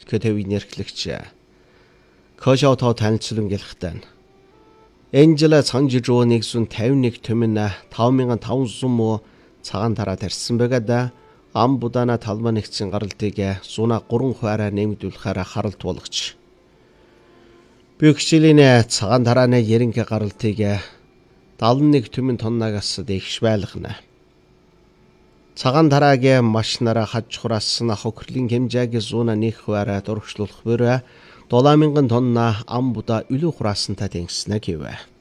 KTV-ийн эрхлэгч Кошото танилцуулан гэлэхтэн. Энэ жил цан жижиг нэгсэн 51 төмөн 5500 муу цагаан тараа тарьсан байгаад ам будана талбай нэгцэн гаралтыг 103 хувиараа нэмэгдүүлэхээр харалт болгоч. Бюкшилийн цагаан тарааны ерөнхий гаралтыг 71 төмөн тоннагаас дээгш байлгана. Цагаан тарааг машинаараа хажихураас хохирлын хэмжээг 101 хувиараа дурагшлуулах бүрээ 7000 тонна ам будаа үлүү хураасантай тэнгиснэ гэв.